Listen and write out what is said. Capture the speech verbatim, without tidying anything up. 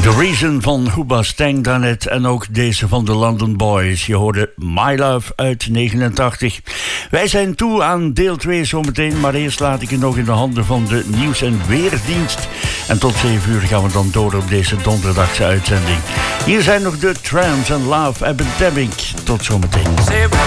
The Reason van Hooba Stank daarnet en ook deze van de London Boys. Je hoorde My Love uit negenentachtig. Wij zijn toe aan deel twee zometeen, maar eerst laat ik het nog in de handen van de Nieuws- en Weerdienst. En tot zeven uur gaan we dan door op deze donderdagse uitzending. Hier zijn nog de Tramps en Love Epidemic. Tot zometeen.